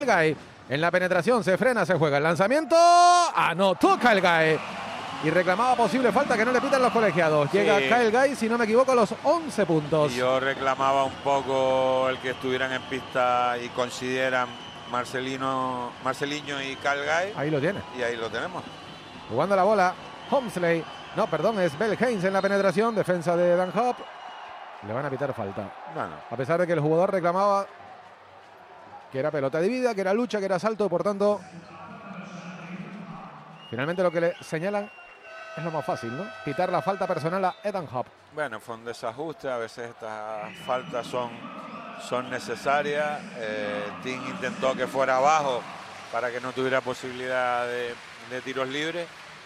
Guy en la penetración, se frena, se juega el lanzamiento, anotó Kyle Guy y reclamaba posible falta que no le pitan los colegiados. Llega Kyle Guy, si no me equivoco, a los 11 puntos. Y yo reclamaba un poco el que estuvieran en pista y consideran Marcelinho y Kyle Guy. Ahí lo tiene. Y ahí lo tenemos. Jugando la bola, Homsley. No, perdón, es Bell Haynes en la penetración, defensa de Dan Hop. Le van a pitar falta. Bueno. A pesar de que el jugador reclamaba que era pelota dividida, que era lucha, que era salto, por tanto, finalmente lo que le señalan es lo más fácil, ¿no? Pitar la falta personal a Ethan Hop. Bueno, fue un desajuste, a veces estas faltas son necesarias. Tim intentó que fuera abajo para que no tuviera posibilidad de tiros libres.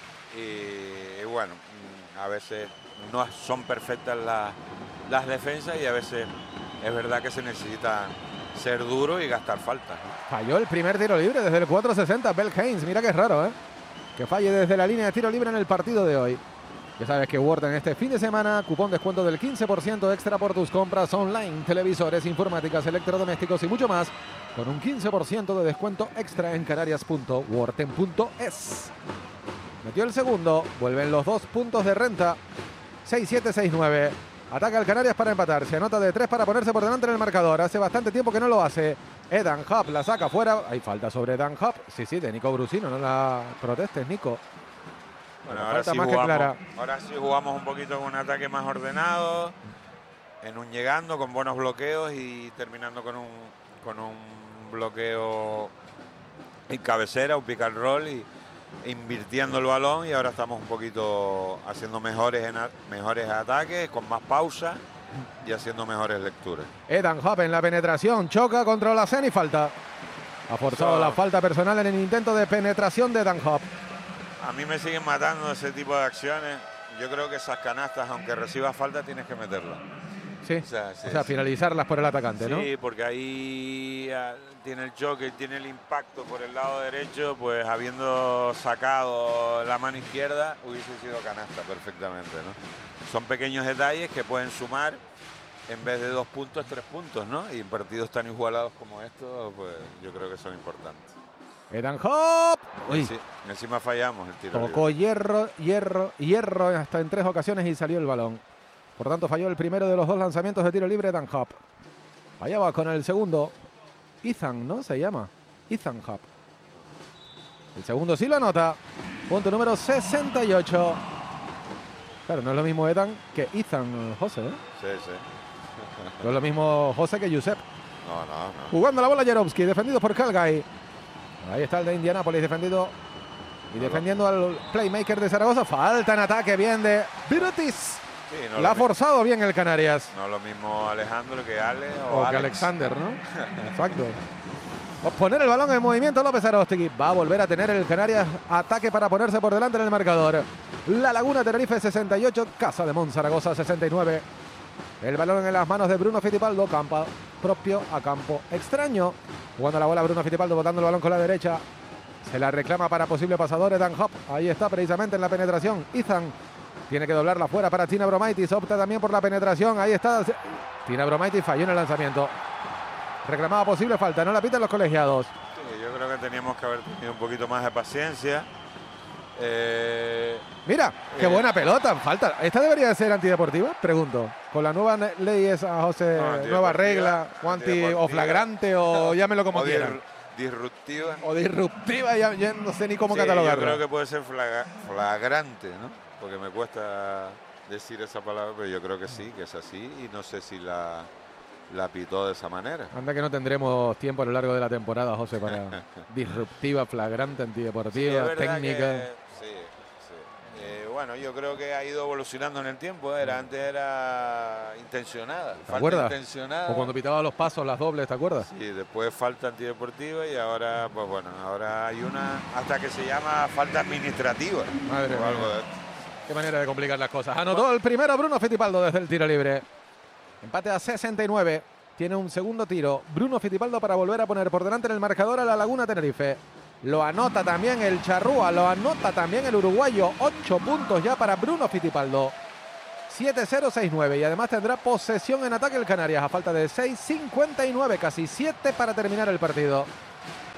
Y bueno, a veces no son perfectas las defensas y a veces es verdad que se necesita ser duro y gastar faltas. Falló el primer tiro libre desde el 4.60, Bell Haynes. Mira que es raro, ¿eh? Que falle desde la línea de tiro libre en el partido de hoy. Ya sabes que Wharton este fin de semana, cupón descuento del 15% extra por tus compras online, televisores, informáticas, electrodomésticos y mucho más, con un 15% de descuento extra en canarias.wharton.es. Metió el segundo, vuelven los 2 puntos de renta, 6-7, 6-9. Ataca el Canarias para empatar, se anota de 3 para ponerse por delante en el marcador. Hace bastante tiempo que no lo hace. Ethan Hop la saca fuera. Hay falta sobre Ethan Hop. Sí, de Nico Brusino. No la protestes, Nico. Bueno, ahora sí, más que clara. Ahora sí jugamos un poquito con un ataque más ordenado, en un llegando, con buenos bloqueos y terminando con un bloqueo en cabecera, un pick and roll y invirtiendo el balón, y ahora estamos un poquito haciendo mejores ataques, con más pausa y haciendo mejores lecturas. Ethan Hop en la penetración, choca contra la y falta. Ha forzado la falta personal en el intento de penetración de Ethan Hop. A mí me siguen matando ese tipo de acciones. Yo creo que esas canastas, aunque recibas falta, tienes que meterlas. Sí, o sea, finalizarlas por el atacante, ¿no? Sí, porque ahí tiene el choque, tiene el impacto por el lado derecho, pues habiendo sacado la mano izquierda, hubiese sido canasta perfectamente, ¿no? Son pequeños detalles que pueden sumar, en vez de 2 puntos, 3 puntos, ¿no? Y en partidos tan igualados como estos, pues yo creo que son importantes. Ethan Hop. Uy. Sí, encima fallamos el tiro. Tocó hierro hasta en 3 ocasiones y salió el balón. Por tanto, falló el primero de los 2 lanzamientos de tiro libre Ethan Hop. Fallaba con el segundo. Ethan, ¿no? Se llama Ethan Hop. El segundo sí lo anota. Punto número 68. Claro, no es lo mismo Ethan que Ethan José, ¿eh? Sí. No es lo mismo José que Josep. No. Jugando la bola Jaromski, defendido por Kyle Guy. Ahí está el de Indianápolis defendido. Y defendiendo al playmaker de Zaragoza. Falta en ataque, bien de Birutis. Sí, la ha forzado bien el Canarias. No lo mismo Alejandro que Ale o que Alexander, ¿no? Exacto. Poner el balón en movimiento López Aróstegui. Va a volver a tener el Canarias ataque para ponerse por delante en el marcador. La Laguna Tenerife 68, Casa de Mon Zaragoza 69. El balón en las manos de Bruno Fittipaldo, campo propio a campo extraño. Jugando la bola Bruno Fittipaldo, botando el balón con la derecha. Se la reclama para posible pasador Ethan Hop. Ahí está precisamente en la penetración. Ethan tiene que doblarla fuera para Tina Bromaitis. Opta también por la penetración. Ahí está. Tina Bromaitis falló en el lanzamiento. Reclamaba posible falta. No la pitan los colegiados. Sí, yo creo que teníamos que haber tenido un poquito más de paciencia. Mira, qué buena pelota. Falta. ¿Esta debería de ser antideportiva? Pregunto. Con la nueva ley esa, José, nueva regla, o anti o flagrante, o llámelo como quieran. Disruptiva. O disruptiva, ya no sé ni cómo catalogarlo. Yo creo que puede ser flagrante, ¿no? Porque me cuesta decir esa palabra, pero yo creo que sí, que es así, y no sé si la pitó de esa manera. Anda que no tendremos tiempo a lo largo de la temporada, José, para disruptiva, flagrante, antideportiva, técnica. Sí. Bueno, yo creo que ha ido evolucionando en el tiempo. Antes era intencionada. ¿Te acuerdas? Intencionada. O cuando pitaba los pasos, las dobles, ¿te acuerdas? Sí, después falta antideportiva y ahora, pues bueno, ahora hay una hasta que se llama falta administrativa. Madre mía. Algo de... Qué manera de complicar las cosas. Anotó el primero Bruno Fittipaldo desde el tiro libre. Empate a 69. Tiene un segundo tiro Bruno Fittipaldo para volver a poner por delante en el marcador a la Laguna Tenerife. Lo anota también el charrúa, lo anota también el uruguayo. 8 puntos ya para Bruno Fittipaldo. 7-0, 6-9. Y además tendrá posesión en ataque el Canarias a falta de 6:59, casi 7 para terminar el partido.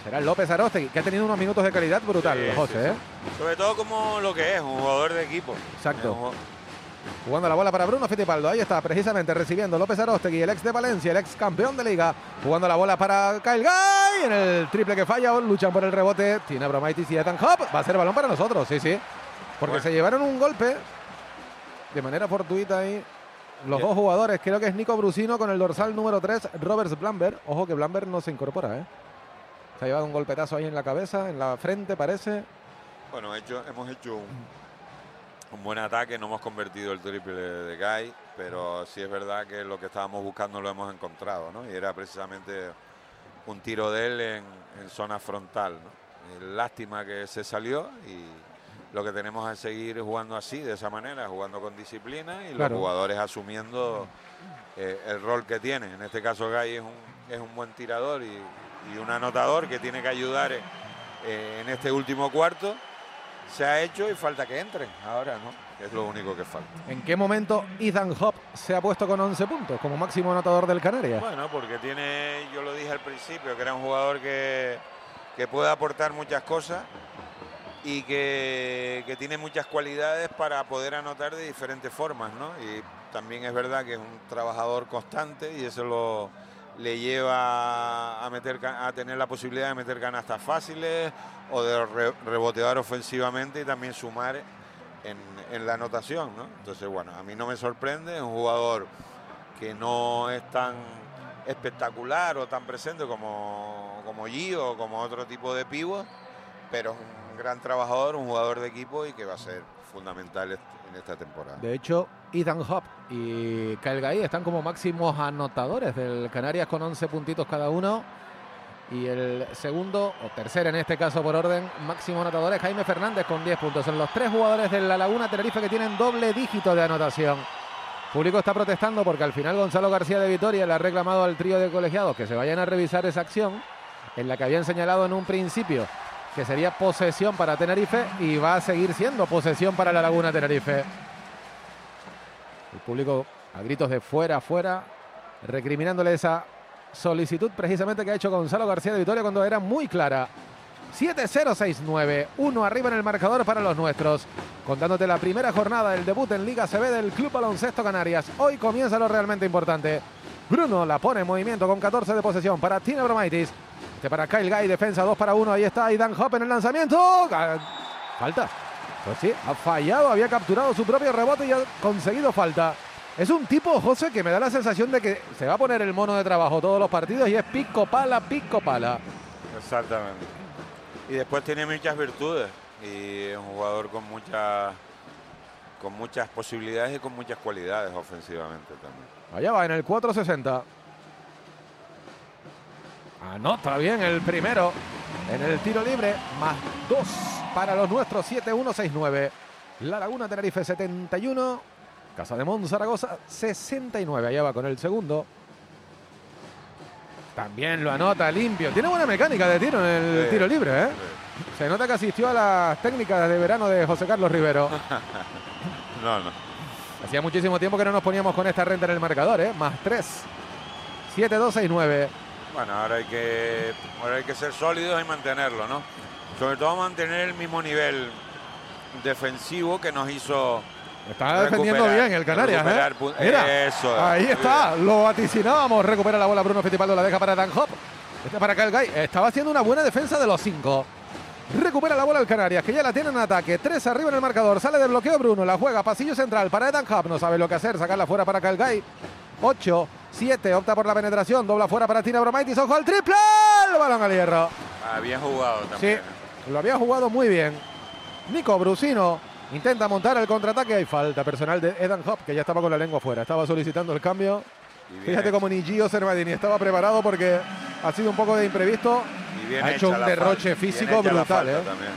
Será López Aróstegui, que ha tenido unos minutos de calidad brutal, Sí, José. sí, sí. Sobre todo como lo que es, un jugador de equipo. Exacto. Jugando la bola para Bruno Fittipaldo. Ahí está, precisamente recibiendo López Aróstegui, el ex de Valencia, el ex campeón de liga. Jugando la bola para Kyle Guy. En el triple que falla, luchan por el rebote. Tina Abromaitis y Ethan Hop. Va a ser balón para nosotros, sí, sí. Porque Bueno. se llevaron un golpe de manera fortuita ahí. Los dos jugadores, creo que es Nico Brusino con el dorsal número 3, Roberts Blamber. Ojo que Blamber no se incorpora, ¿eh? Se ha llevado un golpetazo ahí en la cabeza, en la frente parece. Bueno, hemos hecho un buen ataque, no hemos convertido el triple de Guy, pero sí es verdad que lo que estábamos buscando lo hemos encontrado, ¿no? Y era precisamente un tiro de él en zona frontal, ¿no? Lástima que se salió y lo que tenemos es seguir jugando así, de esa manera, jugando con disciplina y Claro. los jugadores asumiendo el rol que tienen. En este caso Guy es un buen tirador y un anotador que tiene que ayudar en este último cuarto. Se ha hecho y falta que entren ahora, ¿no? Es lo único que falta. ¿En qué momento Ethan Hop se ha puesto con 11 puntos como máximo anotador del Canarias? Bueno, porque tiene, yo lo dije al principio, que era un jugador que puede aportar muchas cosas y que tiene muchas cualidades para poder anotar de diferentes formas, ¿no? Y también es verdad que es un trabajador constante y eso le lleva a tener la posibilidad de meter canastas fáciles o de rebotear ofensivamente y también sumar en la anotación, ¿no? Entonces, bueno, a mí no me sorprende, es un jugador que no es tan espectacular o tan presente como Gio o como otro tipo de pívot, pero es un gran trabajador, un jugador de equipo y que va a ser fundamental en esta temporada. De hecho, Ethan Hop y Kyle Guy están como máximos anotadores del Canarias con 11 puntitos cada uno. Y el segundo, o tercer en este caso por orden, máximo anotador es Jaime Fernández con 10 puntos. Son los tres jugadores de La Laguna Tenerife que tienen doble dígito de anotación. El público está protestando porque al final Gonzalo García de Vitoria le ha reclamado al trío de colegiados que se vayan a revisar esa acción en la que habían señalado en un principio que sería posesión para Tenerife y va a seguir siendo posesión para La Laguna Tenerife. El público a gritos de fuera, fuera, recriminándole esa solicitud precisamente que ha hecho Gonzalo García de Vitoria cuando era muy clara. 7-0-6-9, 1 arriba en el marcador para los nuestros. Contándote la primera jornada del debut en Liga CB del Club Baloncesto Canarias. Hoy comienza lo realmente importante. Bruno la pone en movimiento con 14 de posesión para Tina Abromaitis. Para Kyle Guy, defensa 2 para 1. Ahí está Ethan Hop en el lanzamiento. Falta. Pues sí, ha fallado, había capturado su propio rebote y ha conseguido falta. Es un tipo, José, que me da la sensación de que se va a poner el mono de trabajo todos los partidos y es pico pala, pico pala. Exactamente. Y después tiene muchas virtudes y es un jugador con muchas posibilidades y con muchas cualidades ofensivamente también. Allá va en el 4-60. Anota bien el primero en el tiro libre. Más 2 para los nuestros. 7-1-6-9. La Laguna Tenerife 71. Casa de Mon Zaragoza 69. Allá va con el segundo. También lo anota limpio. Tiene buena mecánica de tiro en el tiro libre, ¿eh? Sí. Se nota que asistió a las técnicas de verano de José Carlos Rivero. No. Hacía muchísimo tiempo que no nos poníamos con esta renta en el marcador, ¿eh? Más 3. 7-2-6-9. Bueno, ahora hay que ser sólidos y mantenerlo, ¿no? Sobre todo mantener el mismo nivel defensivo que nos hizo. Está defendiendo bien el Canarias, ¿eh? Mira, eso, ahí está, lo vaticinábamos. Recupera la bola Bruno Fittipaldo, la deja para Dan Hop. Este para Kyle Guy. Estaba haciendo una buena defensa de los 5. Recupera la bola el Canarias, que ya la tiene en ataque. 3 arriba en el marcador. Sale de bloqueo Bruno, la juega, pasillo central para Ethan Hop. No sabe lo que hacer, sacarla fuera para Kyle Guy. 8, 7, opta por la penetración. Dobla fuera para Tina Abromaitis. Ojo al triple. El balón al hierro. Bien jugado también. Sí, lo había jugado muy bien. Nico Brusino intenta montar el contraataque. Hay falta personal de Ethan Hop, que ya estaba con la lengua fuera. Estaba solicitando el cambio. Fíjate cómo ni Gio Sermadini estaba preparado porque ha sido un poco de imprevisto. Ha hecho un derroche físico brutal.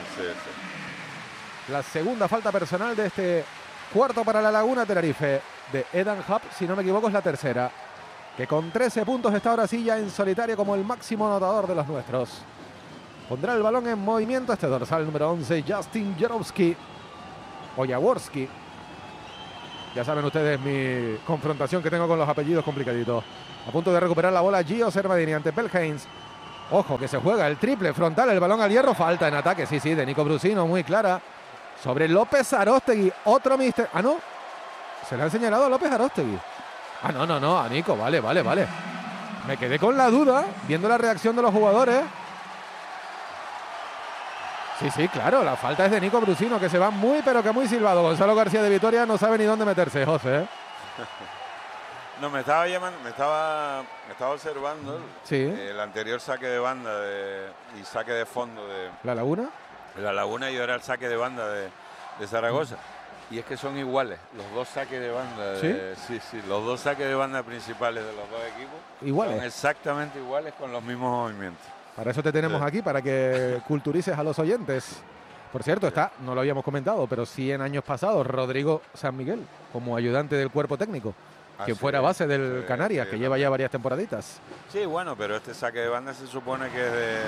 La segunda falta personal de este cuarto para la Laguna Tenerife de Ethan Hop, si no me equivoco es la tercera, que con 13 puntos está ahora sí ya en solitario como el máximo anotador de los nuestros. Pondrá el balón en movimiento este dorsal número 11, Justin Jarowski o Jaworski. Ya saben ustedes mi confrontación que tengo con los apellidos complicaditos. A punto de recuperar la bola Gio Sermadini ante Bell Haynes. Ojo, que se juega el triple frontal, el balón al hierro, falta en ataque, sí, de Nico Brusino, muy clara. Sobre López Aróstegui, otro mister... Ah, no, se le han señalado a López Aróstegui. Ah, no, a Nico, vale. Me quedé con la duda, viendo la reacción de los jugadores. Sí, claro, la falta es de Nico Brusino, que se va muy, pero que muy silbado. Gonzalo García de Vitoria no sabe ni dónde meterse, José. No, me estaba llamando, me estaba observando Sí. el anterior saque de banda y saque de fondo de ¿La Laguna? La Laguna, y ahora el saque de banda de Zaragoza. Y es que son iguales, los dos saques de banda. Sí, los dos saques de banda principales de los dos equipos. Iguales. Son exactamente iguales con los mismos movimientos. Para eso te tenemos aquí, para que culturices a los oyentes. Por cierto, no lo habíamos comentado, pero sí en años pasados, Rodrigo San Miguel, como ayudante del cuerpo técnico, que fuera base del Canarias, que lleva ya varias temporaditas. Sí, bueno, pero este saque de banda se supone que es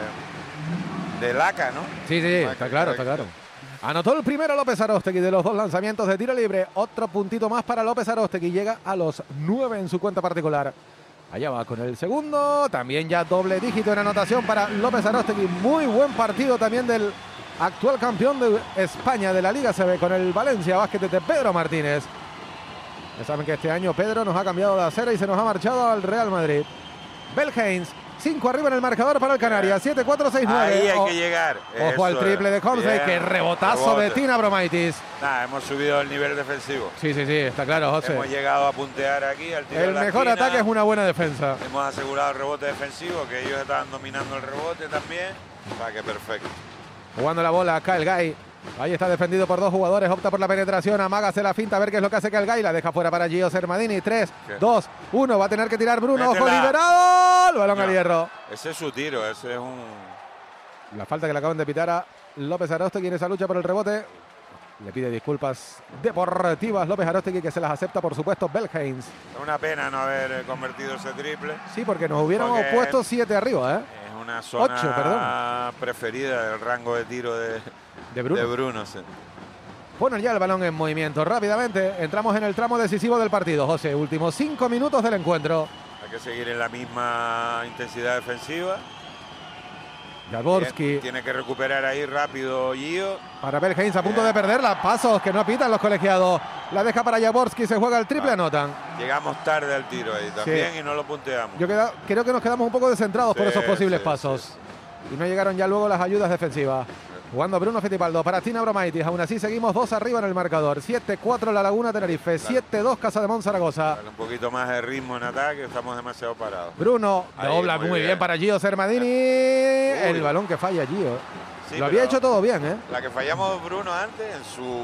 de Laca, ¿no? Sí, está claro. Anotó el primero López Aróstegui de los dos lanzamientos de tiro libre. Otro puntito más para López Aróstegui. Llega a los 9 en su cuenta particular. Allá va con el segundo. También ya doble dígito en anotación para López Aróstegui. Muy buen partido también del actual campeón de España de la Liga CB con el Valencia Basket de Pedro Martínez. Ya saben que este año Pedro nos ha cambiado de acera y se nos ha marchado al Real Madrid. Bell Haynes, 5 arriba en el marcador para el Canarias, 7-4-6-9. Ahí hay que llegar. Ojo al triple de Conce, que rebotazo de Tina Bromaitis. Hemos subido el nivel defensivo. Sí, está claro, José. Hemos llegado a puntear aquí al tiro. El mejor ataque es una buena defensa. Hemos asegurado el rebote defensivo, que ellos estaban dominando el rebote también. O sea que perfecto. Jugando la bola, Kyle Guy. Ahí está defendido por dos jugadores, opta por la penetración, amágase la finta, a ver qué es lo que hace Kyle Guy. La deja fuera para Gio Sermadini. 3, 2, 1. Va a tener que tirar Bruno. Ojo, liberado. El balón al hierro. Ese es su tiro, ese es un... La falta que le acaban de pitar a López Aróstegui en esa lucha por el rebote. Le pide disculpas deportivas López Aróstegui, que se las acepta, por supuesto, Bell Haynes. Es una pena no haber convertido ese triple. Sí, porque nos hubiéramos puesto 7 arriba, ¿eh? Es una zona preferida del rango de tiro de Bruno. Sí. Ponen ya el balón en movimiento rápidamente. Entramos en el tramo decisivo del partido, José. Últimos 5 minutos del encuentro. Hay que seguir en la misma intensidad defensiva. Jaworski. Tiene que recuperar ahí rápido Gio. Para Bell Haynes, a punto de perderla. Pasos que no pitan los colegiados. La deja para Jaworski, se juega el triple, anotan. Llegamos tarde al tiro ahí también y no lo punteamos. Yo creo que nos quedamos un poco descentrados por esos posibles pasos. Y no llegaron ya luego las ayudas defensivas. Jugando Bruno Fittipaldo para Tina Bromaitis. Aún así seguimos 2 arriba en el marcador. 7-4 La Laguna Tenerife. 7-2 Casademont Zaragoza. Un poquito más de ritmo en ataque. Estamos demasiado parados. Bruno dobla muy bien para Gio Sermadini. El balón que falla Gio. Sí, lo había hecho todo bien, ¿eh? La que fallamos Bruno antes en su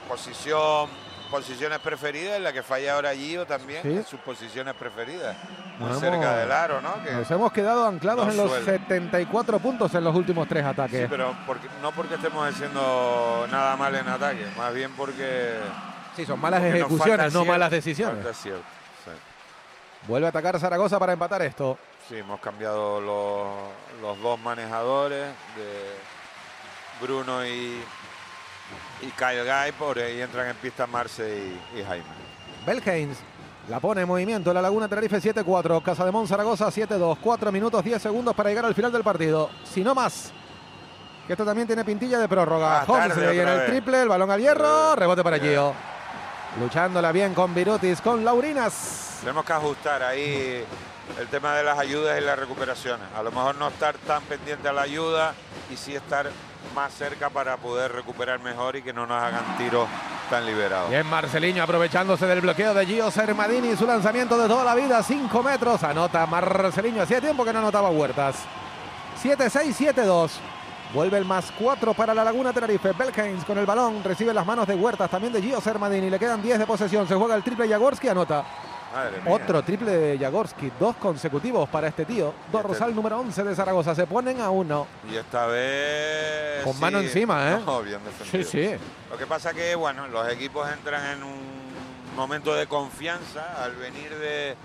posiciones preferidas, en la que falla ahora Gio también en sus posiciones preferidas. Muy cerca del aro, ¿no? Que nos hemos quedado anclados en los 74 puntos en los últimos 3 ataques. Sí, pero no porque estemos haciendo nada mal en ataque, más bien porque... Sí, son malas ejecuciones, no malas decisiones. Cierto, sí. Vuelve a atacar Zaragoza para empatar esto. Sí, hemos cambiado los dos manejadores de Bruno y Kyle Guy, por ahí entran en pista Marce y Jaime. Bell Haynes la pone en movimiento. La Laguna Tenerife 7-4. Casademont Zaragoza 7-2. 4 minutos 10 segundos para llegar al final del partido. Si no más. Que esto también tiene pintilla de prórroga. Homsley en el triple. El balón al hierro. Rebote para Gio. Luchándola bien con Virutis, con Laurinas. Tenemos que ajustar ahí el tema de las ayudas y las recuperaciones. A lo mejor no estar tan pendiente a la ayuda y sí estar más cerca para poder recuperar mejor y que no nos hagan tiros tan liberados. Bien, Marceliño aprovechándose del bloqueo de Gio Sermadini, su lanzamiento de toda la vida, 5 metros, anota Marceliño. Hacía tiempo que no anotaba Huertas. 7-6, 7-2. Vuelve el +4 para la Laguna Tenerife. Bell Haynes con el balón, recibe las manos de Huertas, también de Gio Sermadini. Le quedan 10 de posesión, se juega el triple. Jaworski anota. Otro triple de Jaworski, 2 consecutivos para este tío. Dorsal número 11 de Zaragoza, se ponen a 1. Y esta vez... Con mano encima, ¿eh? No, bien defendido. Sí. Lo que pasa que, bueno, los equipos entran en un momento de confianza. Al venir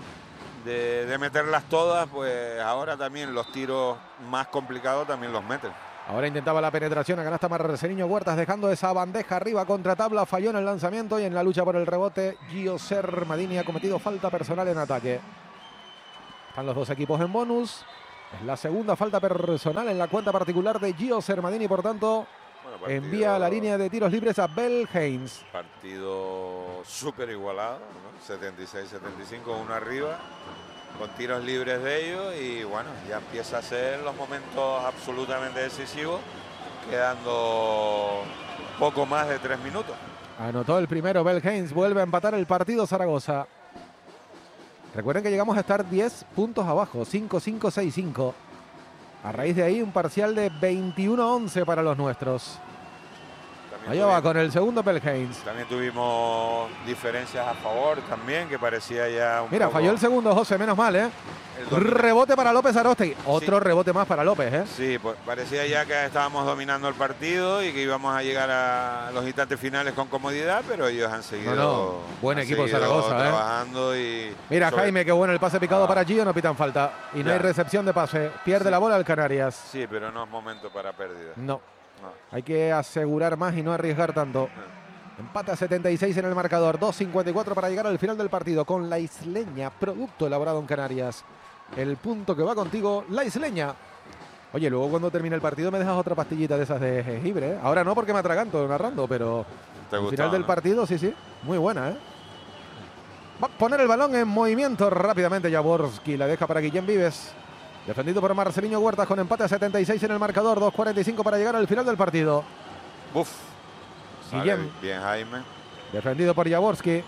de meterlas todas, pues ahora también los tiros más complicados también los meten. Ahora intentaba la penetración a canasta Marceliño Huertas, dejando esa bandeja arriba contra tabla. Falló en el lanzamiento y en la lucha por el rebote Gio Sermadini ha cometido falta personal en ataque. Están los dos equipos en bonus. Es la segunda falta personal en la cuenta particular de Gio Sermadini, por tanto, envía a la línea de tiros libres a Bell Haynes. Partido súper igualado, ¿no? 76-75, uno arriba, con tiros libres de ellos, y bueno, ya empieza a ser los momentos absolutamente decisivos, quedando poco más de 3 minutos. Anotó el primero Bell Haynes, vuelve a empatar el partido Zaragoza. Recuerden que llegamos a estar 10 puntos abajo, 5-5-6-5. A raíz de ahí un parcial de 21-11 para los nuestros. Allá va con el segundo Bell Haynes. También tuvimos diferencias a favor también, que parecía ya un Mira, poco... falló el segundo, José, menos mal, ¿eh? Rebote para López Aróstegui. Otro rebote más para López, ¿eh? Sí, pues parecía ya que estábamos dominando el partido y que íbamos a llegar a los instantes finales con comodidad, pero ellos han seguido... Buen equipo Zaragoza, trabajando y... Mira, Jaime, qué bueno el pase picado para Gio, no pitan falta. Y no hay recepción de pase. Pierde la bola el Canarias. Sí, pero no es momento para pérdida. No. Hay que asegurar más y no arriesgar tanto. Empate a 76 en el marcador. 2.54 para llegar al final del partido con La Isleña, producto elaborado en Canarias. El punto que va contigo, La Isleña. Oye, luego cuando termine el partido me dejas otra pastillita de esas de jengibre, ¿eh? Ahora no, porque me atraganto narrando, pero al final del partido, sí, muy buena, ¿eh? Va a poner el balón en movimiento rápidamente Jaworski. La deja para Guillén Vives. Defendido por Marceliño Huertas con empate a 76 en el marcador. 2.45 para llegar al final del partido. Buf. Guillén. Bien, Jaime. Defendido por Jaworski.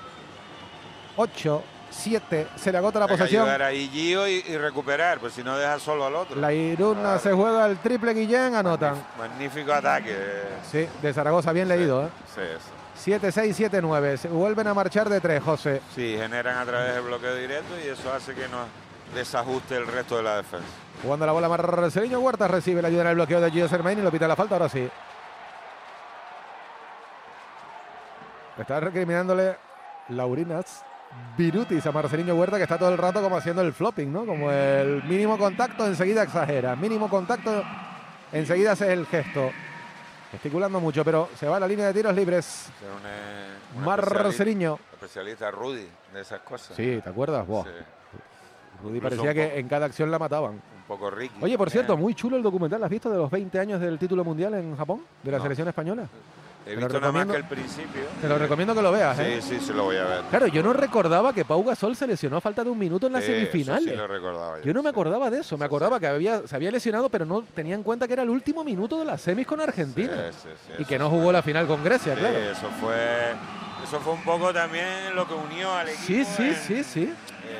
8-7. Se le agota la posesión. Ayudar ahí Gio y recuperar, pues si no deja solo al otro. La Iruna se juega el triple Guillén. Anotan. Magnífico ataque. Sí, de Zaragoza. Bien leído, ¿eh? Sí. 7-6, 7-9. Se vuelven a marchar de 3, José. Sí, generan a través del bloqueo directo y eso hace que no desajuste el resto de la defensa. Jugando la bola Marceliño Huertas, recibe la ayuda en el bloqueo de Gio Sermadini y lo pita la falta, ahora sí. Está recriminándole Laurinas Virutis a Marceliño Huerta, que está todo el rato como haciendo el flopping, ¿no? Como el mínimo contacto enseguida exagera, mínimo contacto enseguida hace el gesto. Gesticulando mucho, pero se va a la línea de tiros libres. Marceliño. Especialista Rudy de esas cosas. Sí, ¿te acuerdas? Wow. Sí. Rudy parecía que en cada acción la mataban. Un poco Ricky. Oye, por cierto, muy chulo el documental. ¿Has visto de los 20 años del título mundial en Japón? De la selección española. He visto nada más que el principio. Te lo recomiendo que lo veas, ¿eh? Sí, lo voy a ver. Claro, yo no recordaba que Pau Gasol se lesionó a falta de un minuto en las semifinales. Sí lo recordaba yo no me acordaba de eso. Me acordaba que se había lesionado, pero no tenía en cuenta que era el último minuto de las semis con Argentina. Y que no jugó la final con Grecia, claro. Eso fue un poco también lo que unió al equipo. Sí.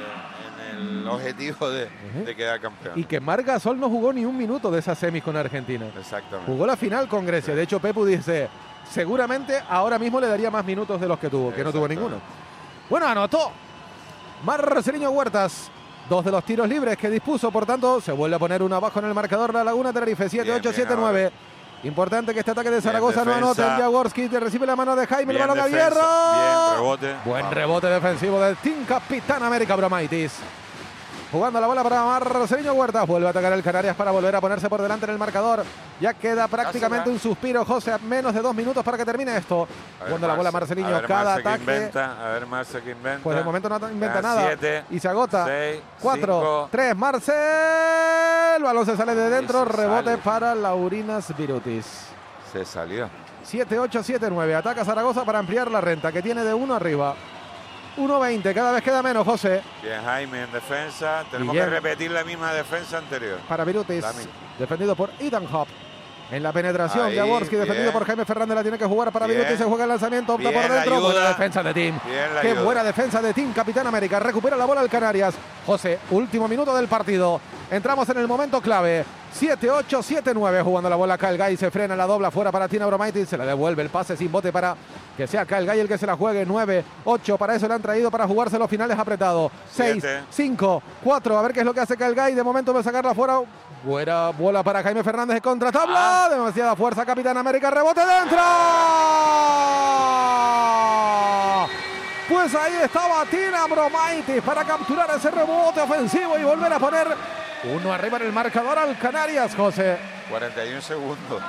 El objetivo de quedar campeón. Y que Marc Gasol no jugó ni un minuto de esas semis con Argentina. Exactamente. Jugó la final con Grecia. De hecho, Pepu dice, seguramente ahora mismo le daría más minutos de los que tuvo, que no tuvo ninguno. Bueno, anotó Marceliño Huertas. 2 de los tiros libres que dispuso, por tanto, se vuelve a poner uno abajo en el marcador La Laguna Tenerife, 7-8, 7-9. Importante que este ataque de Zaragoza no anote. Jaworski recibe la mano de Jaime, el balón abierto. Bien, rebote. Buen rebote defensivo del Team Capitán América Abromaitis. Jugando la bola para Marceliño Huertas. Vuelve a atacar el Canarias para volver a ponerse por delante en el marcador. Ya queda prácticamente un suspiro, José. A menos de 2 minutos para que termine esto. Jugando la bola Marceliño. Cada ataque. A ver, Marce que inventa. Pues de momento no inventa nada. 7, y se agota. 6, 4, 5. 3. Marcel. El balón se sale de dentro. Rebote para Laurinas Virutis. Se salió. 7-8, 7-9. Ataca Zaragoza para ampliar la renta, que tiene de 1 arriba. 1-20, cada vez queda menos, José. Bien, Jaime en defensa. Tenemos que repetir la misma defensa anterior. Para Virutis, defendido por Ethan Hop. En la penetración, Jaworski, defendido por Jaime Fernández, la tiene que jugar para Virutis. Se juega el lanzamiento, opta por dentro. Buena defensa de Team. Qué buena defensa de Team Capitán América. Recupera la bola el Canarias. José, último minuto del partido. Entramos en el momento clave. 7-8, 7-9. Jugando la bola Kyle Guy. Se frena la dobla fuera para Tina Abromaitis. Se la devuelve el pase sin bote para que sea Kyle Guy el que se la juegue. 9-8. Para eso le han traído para jugarse los finales apretado. 6, 5, 4. A ver qué es lo que hace Kyle Guy. De momento va a sacarla fuera. Buena bola para Jaime Fernández de contratabla. Demasiada fuerza, Capitán América. Rebote dentro. Pues ahí estaba Tina Abromaitis para capturar ese rebote ofensivo y volver a poner uno arriba en el marcador al Canarias, José. 41 segundos.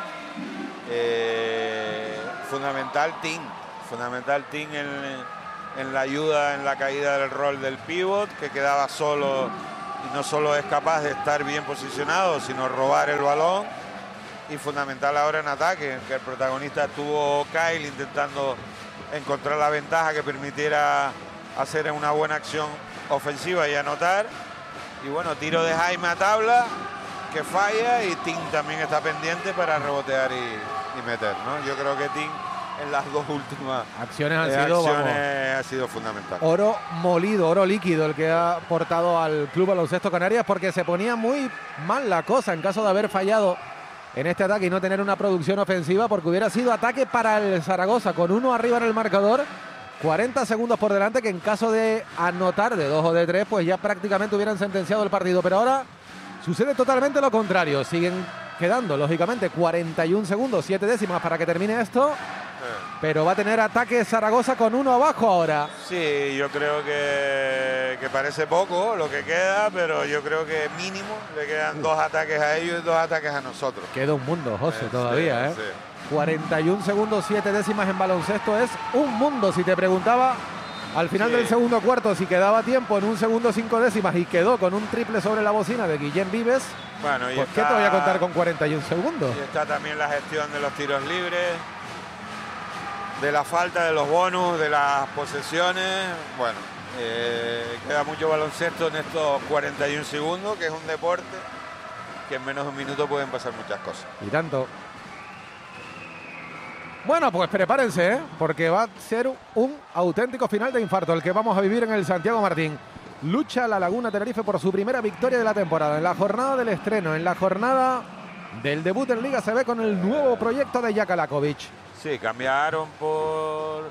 Fundamental Team en la ayuda, en la caída del rol del pivot, que quedaba solo y no solo es capaz de estar bien posicionado, sino robar el balón. Y fundamental ahora en ataque, que el protagonista estuvo Kyle intentando encontrar la ventaja que permitiera hacer una buena acción ofensiva y anotar. Y bueno, tiro de Jaime a tabla, que falla, y Tim también está pendiente para rebotear y meter, ¿no? Yo creo que Tim en las dos últimas acciones ha sido fundamental. Oro molido, oro líquido el que ha aportado al Club Baloncesto Canarias, porque se ponía muy mal la cosa en caso de haber fallado en este ataque y no tener una producción ofensiva, porque hubiera sido ataque para el Zaragoza con 1 arriba en el marcador, 40 segundos por delante, que en caso de anotar de 2 o de 3, pues ya prácticamente hubieran sentenciado el partido. Pero ahora sucede totalmente lo contrario. Siguen quedando, lógicamente, 41 segundos, 7 décimas para que termine esto. Pero va a tener ataque Zaragoza con 1 abajo ahora. Sí, yo creo que parece poco lo que queda, pero yo creo que mínimo le quedan 2 ataques a ellos y 2 ataques a nosotros. Queda un mundo, José, todavía, ¿eh? Sí. 41 segundos, 7 décimas en baloncesto es un mundo. Si te preguntaba al final del segundo cuarto si quedaba tiempo en 1 segundo 5 décimas y quedó con un triple sobre la bocina de Guillem Vives, bueno, y ¿por qué te voy a contar con 41 segundos? Y está también la gestión de los tiros libres, de la falta de los bonus, de las posesiones. Bueno, queda mucho baloncesto en estos 41 segundos, que es un deporte que en menos de un minuto pueden pasar muchas cosas. Y tanto. Bueno, pues prepárense, porque va a ser un auténtico final de infarto el que vamos a vivir en el Santiago Martín. Lucha la Laguna Tenerife por su primera victoria de la temporada, en la jornada del estreno, en la jornada del debut en Liga CB con el nuevo proyecto de Jaka Lakovic. Sí, cambiaron por...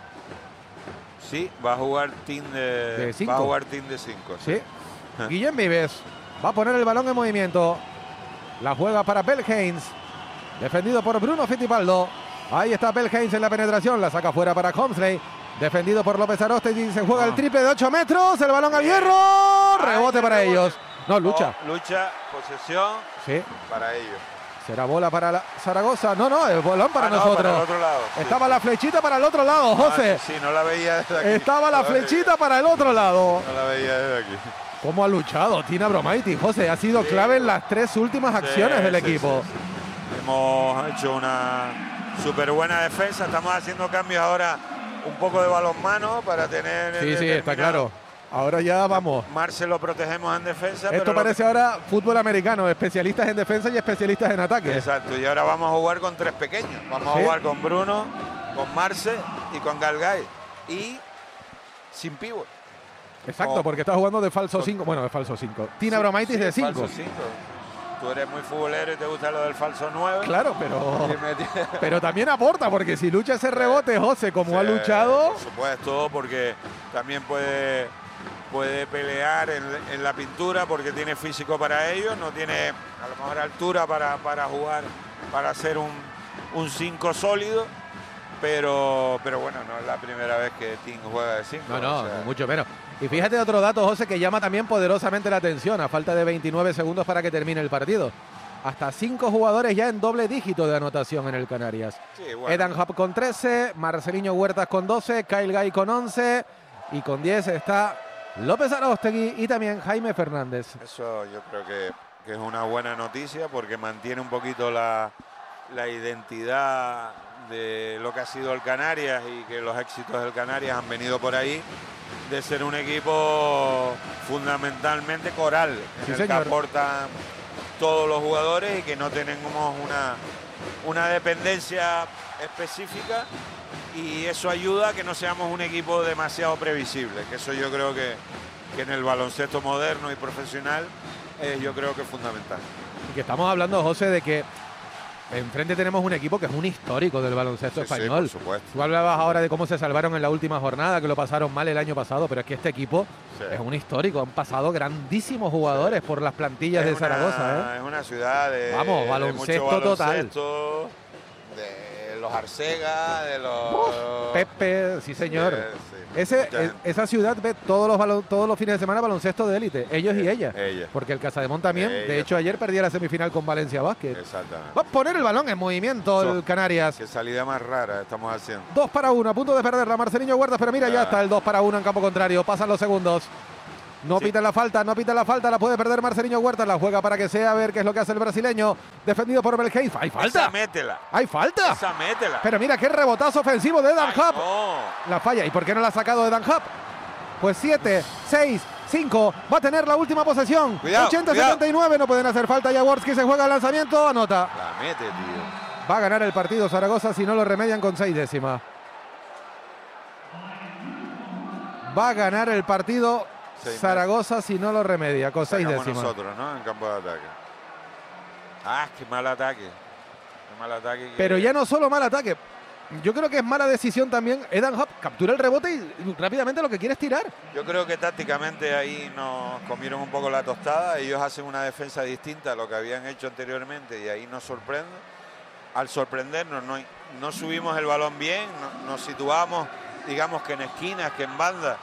Sí, va a jugar team de 5. Va a jugar team de 5. Sí. Guillem Vives va a poner el balón en movimiento. La juega para Bell Haynes, defendido por Bruno Fittipaldo. Ahí está Bell Haynes en la penetración, la saca fuera para Homsley, defendido por López Aróstegui, se juega el triple de 8 metros, el balón al hierro, rebote para ellos. No, lucha. Lucha, posesión, sí, para ellos. Será bola para la Zaragoza. No, el bolón para nosotros. Para el otro lado. Estaba la flechita para el otro lado, José. Sí, no la veía desde aquí. Estaba la flechita para el otro lado. No la veía desde aquí. ¿Cómo ha luchado Tina Bromaitis, José? Ha sido clave en las 3 últimas acciones del equipo. Sí. Hemos hecho una súper buena defensa. Estamos haciendo cambios ahora, un poco de balonmano para tener... Sí, está claro. Ahora ya vamos. Marce lo protegemos en defensa. Esto parece ahora fútbol americano, especialistas en defensa y especialistas en ataque. Exacto, y ahora vamos a jugar con 3 pequeños. Vamos a jugar con Bruno, con Marce y con Galgay. Y sin pívot. Exacto, porque está jugando de falso 5. Bueno, de falso 5. Tina Bromaitis de 5. Falso 5. Tú eres muy futbolero y te gusta lo del falso 9. Claro, pero también aporta, porque si lucha ese rebote, José, como ha luchado... Por supuesto, porque también puede pelear en la pintura, porque tiene físico para ello, no tiene a lo mejor altura para jugar, para ser un 5 sólido, pero bueno, no es la primera vez que Tim juega de 5. No, mucho menos. Y fíjate otro dato, José, que llama también poderosamente la atención, a falta de 29 segundos para que termine el partido. Hasta 5 jugadores ya en doble dígito de anotación en el Canarias. Sí, bueno. Edan Hub con 13, Marceliño Huertas con 12, Kyle Guy con 11 y con 10 está López Aróstegui y también Jaime Fernández. Eso yo creo que es una buena noticia, porque mantiene un poquito la identidad de lo que ha sido el Canarias, y que los éxitos del Canarias han venido por ahí, de ser un equipo fundamentalmente coral, en el que aportan todos los jugadores y que no tenemos una dependencia específica, y eso ayuda a que no seamos un equipo demasiado previsible, que eso yo creo que en el baloncesto moderno y profesional yo creo que es fundamental. Y que estamos hablando, José, de que enfrente tenemos un equipo que es un histórico del baloncesto español. Sí, por supuesto. Tú hablabas ahora de cómo se salvaron en la última jornada, que lo pasaron mal el año pasado, pero es que este equipo es un histórico. Han pasado grandísimos jugadores por las plantillas de Zaragoza. Es una ciudad de baloncesto, mucho total. De los Arcega, de los... Pepe, sí señor. Esa ciudad ve todos los fines de semana baloncesto de élite, ellos y ella. Porque el Casademont también, de hecho ayer perdía la semifinal con Valencia Basket. Exactamente. Va a poner el balón en movimiento el Canarias. Qué salida más rara estamos haciendo. 2 para 1, a punto de perder la Marceliño Huertas, pero mira, ya está el 2 para 1 en campo contrario, pasan los segundos. No Sí. pita la falta, no pita la falta, la puede perder Marcelinho Huertas, la juega para que sea, a ver qué es lo que hace el brasileño, defendido por Belheiz. ¡Hay falta! Esa métela. ¡Hay falta! Esa métela. Pero mira qué rebotazo ofensivo de Dan Ay, Hub. no. La falla. ¿Y por qué no la ha sacado de Dan Hub? Pues 7, 6, 5. Va a tener la última posesión. Cuidado, 80-79. No pueden hacer falta. Jaworski se juega el lanzamiento. Anota. La mete, tío. Va a ganar el partido Zaragoza si no lo remedian con 6 décimas. Va a ganar el partido Zaragoza si no lo remedia con 6 Sacamos décimas. nosotros, ¿no? En campo de ataque. Ah, qué mal ataque. Qué mal ataque. Pero ya no solo mal ataque. Yo creo que es mala decisión también. Edan Hub captura el rebote y rápidamente lo que quiere es tirar. Yo creo que tácticamente ahí nos comieron un poco la tostada. Ellos hacen una defensa distinta a lo que habían hecho anteriormente y ahí nos sorprende. Al sorprendernos no subimos el balón bien, nos situamos, digamos que en esquinas, que en banda,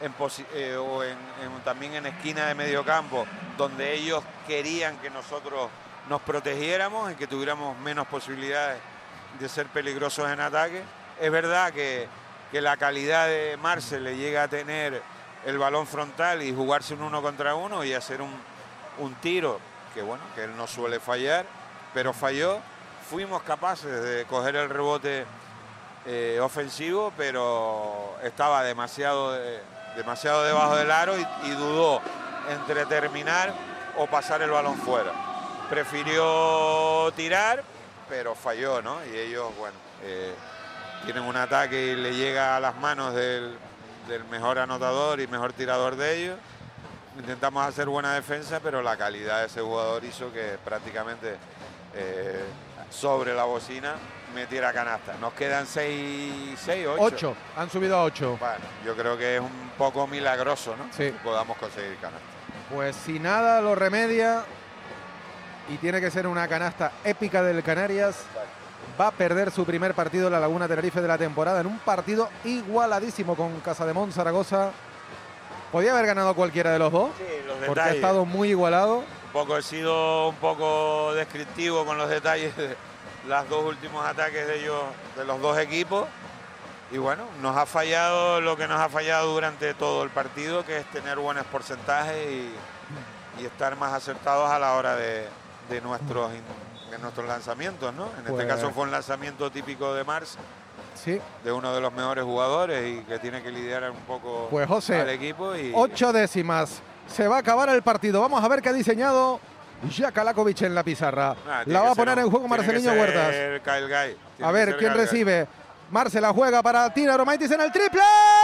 también en esquinas de medio campo, donde ellos querían que nosotros nos protegiéramos y que tuviéramos menos posibilidades de ser peligrosos en ataque. Es verdad que la calidad de Marcel le llega a tener el balón frontal y jugarse un 1 contra 1 y hacer un tiro que bueno, que él no suele fallar, pero falló. Fuimos capaces de coger el rebote ofensivo, pero estaba demasiado debajo del aro y dudó entre terminar o pasar el balón fuera. Prefirió tirar, pero falló, ¿no? Y ellos, bueno, tienen un ataque y le llega a las manos del mejor anotador y mejor tirador de ellos. Intentamos hacer buena defensa, pero la calidad de ese jugador hizo que prácticamente sobre la bocina metiera canasta. Nos quedan 6, 8. 8. Han subido a 8. Bueno, yo creo que es un poco milagroso, ¿no? Sí. Que podamos conseguir canasta. Pues si nada lo remedia y tiene que ser una canasta épica del Canarias, va a perder su primer partido en la Laguna Tenerife de la temporada en un partido igualadísimo con Casademont Zaragoza. Podía haber ganado cualquiera de los dos, Sí, los porque detalles. ha estado muy igualado. He sido un poco descriptivo con los detalles de los dos últimos ataques de ellos, de los dos equipos. Y bueno, nos ha fallado lo que nos ha fallado durante todo el partido, que es tener buenos porcentajes y estar más acertados a la hora de nuestros lanzamientos, ¿no? En Pues- este caso fue un lanzamiento típico de Mars, Sí, de uno de los mejores jugadores y que tiene que lidiar un poco pues José, al equipo. 8 décimas. Se va a acabar el partido. Vamos a ver qué ha diseñado Jakalakovic en la pizarra. La va a poner en juego Marcelinho Huertas. Kyle Guy. A ver quién recibe. Marce la juega para Tina Romaitis en el triple.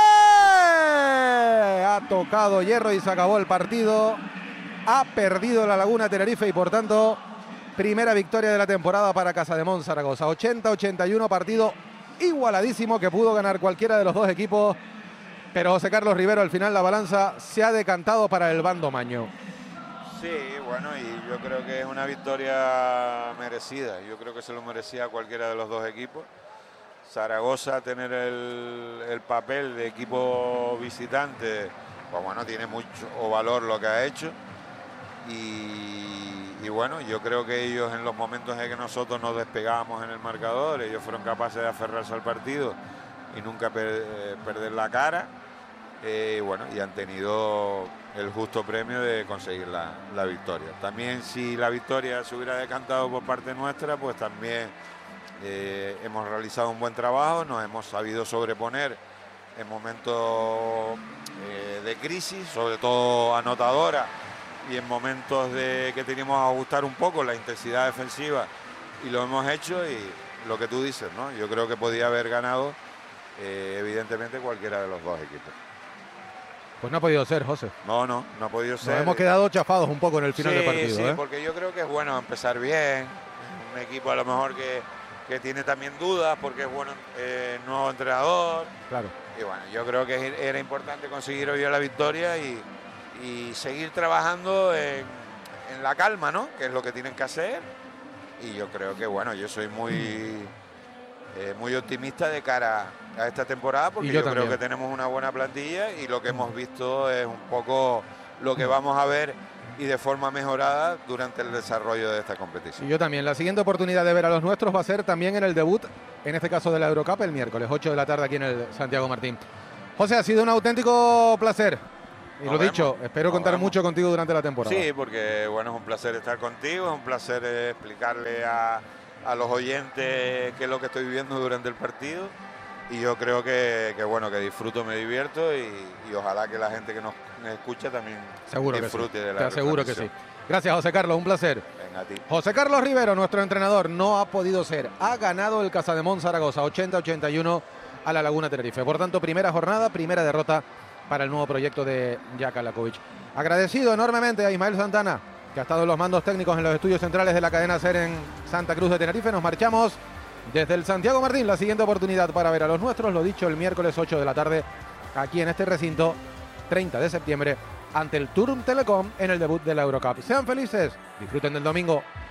Ha tocado hierro y se acabó el partido. Ha perdido la Laguna Tenerife y por tanto primera victoria de la temporada para Casademont Zaragoza. 80-81, partido igualadísimo que pudo ganar cualquiera de los dos equipos. Pero José Carlos Rivero, al final la balanza se ha decantado para el bando maño. Sí, bueno, y yo creo que es una victoria merecida. Yo creo que se lo merecía cualquiera de los dos equipos. Zaragoza tener el papel de equipo visitante, pues bueno, tiene mucho valor lo que ha hecho. Y bueno, yo creo que ellos en los momentos en que nosotros nos despegábamos en el marcador, ellos fueron capaces de aferrarse al partido y nunca perder la cara. Y han tenido el justo premio de conseguir la victoria. También si la victoria se hubiera decantado por parte nuestra, pues también hemos realizado un buen trabajo, nos hemos sabido sobreponer en momentos de crisis, sobre todo anotadora, y en momentos que teníamos que ajustar un poco la intensidad defensiva, y lo hemos hecho. Y lo que tú dices, ¿no? Yo creo que podía haber ganado evidentemente cualquiera de los dos equipos. Pues no ha podido ser, José. No ha podido ser. Nos hemos quedado chafados un poco en el final del partido. Sí, ¿eh? porque yo creo que es bueno empezar bien. Un equipo a lo mejor que tiene también dudas porque es bueno nuevo entrenador. Claro. Y bueno, yo creo que era importante conseguir hoy la victoria y seguir trabajando en la calma, ¿no? Que es lo que tienen que hacer. Y yo creo que, bueno, yo soy muy optimista de cara a esta temporada, porque yo creo que tenemos una buena plantilla y lo que hemos visto es un poco lo que vamos a ver y de forma mejorada durante el desarrollo de esta competición. Y yo también. La siguiente oportunidad de ver a los nuestros va a ser también en el debut, en este caso de la Eurocup, el miércoles, 8 de la tarde aquí en el Santiago Martín. José, ha sido un auténtico placer. Y lo dicho, espero contar mucho contigo durante la temporada. Sí, porque bueno, es un placer estar contigo, es un placer explicarle a los oyentes qué es lo que estoy viviendo durante el partido. Y yo creo que bueno, que disfruto, me divierto y ojalá que la gente que nos escucha también disfrute de la Te aseguro que sí. Gracias, José Carlos, un placer. Venga, a ti. José Carlos Rivero, nuestro entrenador, no ha podido ser. Ha ganado el Casademont Zaragoza 80-81 a la Laguna Tenerife. Por tanto, primera jornada, primera derrota para el nuevo proyecto de Jaka Lakovic. Agradecido enormemente a Ismael Santana, que ha estado en los mandos técnicos en los estudios centrales de la cadena SER en Santa Cruz de Tenerife. Nos marchamos desde el Santiago Martín. La siguiente oportunidad para ver a los nuestros, lo dicho, el miércoles 8 de la tarde, aquí en este recinto, 30 de septiembre, ante el Turm Telecom en el debut de la Eurocup. Sean felices, disfruten del domingo.